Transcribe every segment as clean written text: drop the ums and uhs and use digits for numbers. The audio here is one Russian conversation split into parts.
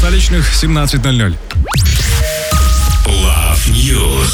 столичных 17:00. Love News.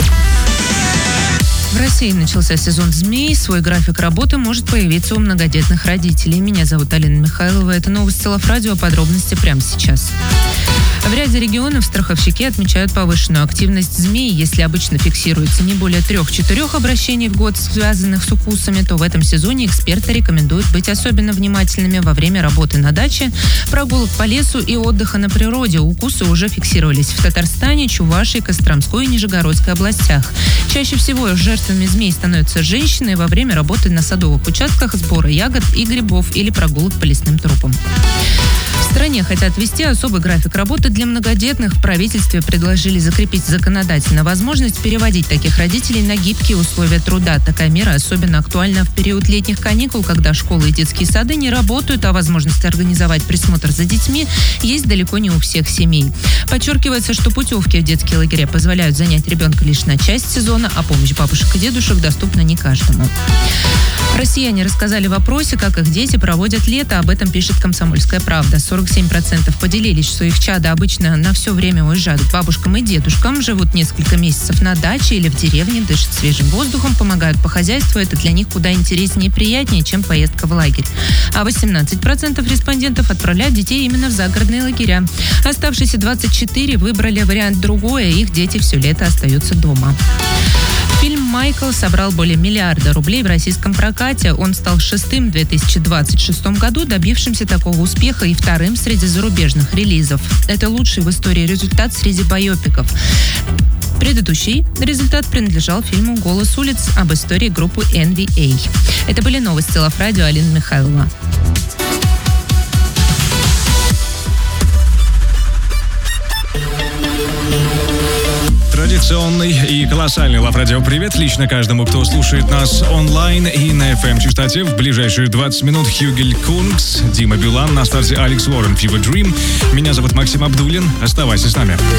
В России начался сезон змей. Свой график работы может появиться у многодетных родителей. Меня зовут Алина Михайлова. Это новости Love Radio. Подробности прямо сейчас. В ряде регионов страховщики отмечают повышенную активность змей. Если обычно фиксируется не более 3-4 обращений в год, связанных с укусами, то в этом сезоне эксперты рекомендуют быть особенно внимательными во время работы на даче, прогулок по лесу и отдыха на природе. Укусы уже фиксировались в Татарстане, Чувашии, Костромской и Нижегородской областях. Чаще всего жертвами змей становятся женщины во время работы на садовых участках, сбора ягод и грибов или прогулок по лесным тропам. В стране хотят ввести особый график работы для многодетных. В правительстве предложили закрепить законодательно возможность переводить таких родителей на гибкие условия труда. Такая мера особенно актуальна в период летних каникул, когда школы и детские сады не работают, а возможность организовать присмотр за детьми есть далеко не у всех семей. Подчеркивается, что путевки в детские лагеря позволяют занять ребенка лишь на часть сезона, а помощь бабушек и дедушек доступна не каждому. Россияне рассказали в опросе, как их дети проводят лето. Об этом пишет «Комсомольская правда». 47% поделились, что их чада обычно на все время уезжают к бабушкам и дедушкам, живут несколько месяцев на даче или в деревне, дышат свежим воздухом, помогают по хозяйству. Это для них куда интереснее и приятнее, чем поездка в лагерь. А 18% респондентов отправляют детей именно в загородные лагеря. Оставшиеся 24% выбрали вариант другой, их дети все лето остаются дома. Фильм «Майкл» собрал более миллиарда рублей в российском прокате. Он стал 6-м в 2026 году, добившимся такого успеха и 2-м среди зарубежных релизов. Это лучший в истории результат среди байопиков. Предыдущий результат принадлежал фильму «Голос улиц» об истории группы NBA. Это были новости Love Radio. Алина Михайлова. Традиционный и колоссальный Love Radio привет лично каждому, кто слушает нас онлайн и на FM-частоте. В ближайшие 20 минут Хьюгель Кунгс, Дима Билан, на старте Алекс Уоррен, Fever Dream. Меня зовут Максим Абдуллин. Оставайся с нами.